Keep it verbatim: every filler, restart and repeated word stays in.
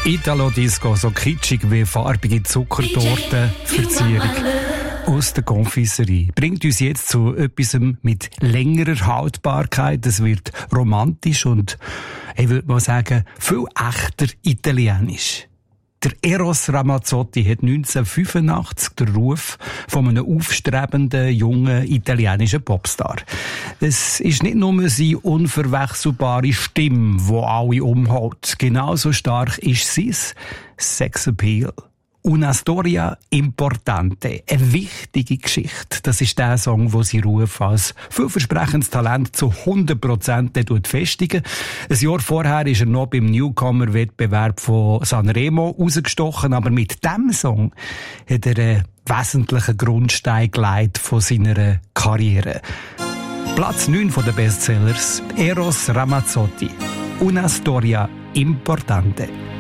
Italo-Disco, so kitschig wie farbige Zuckertortenverzierung aus der Confiserie. Bringt uns jetzt zu etwas mit längerer Haltbarkeit. Es wird romantisch und, ich würde mal sagen, viel echter italienisch. Der Eros Ramazzotti hat neunzehnhundertfünfundachtzig den Ruf von einem aufstrebenden, jungen italienischen Popstar. Es ist nicht nur seine unverwechselbare Stimme, die alle umhaut. Genauso stark ist sein Sexappeal. Una storia importante. Eine wichtige Geschichte. Das ist der Song, wo sie Ruf als vielversprechendes Talent zu hundert Prozent festigen. Ein Jahr vorher ist er noch beim Newcomer-Wettbewerb von Sanremo rausgestochen, aber mit diesem Song hat er einen wesentlichen Grundstein gelegt von seiner Karriere. Platz neun von den Bestsellers. Eros Ramazzotti. Una storia importante.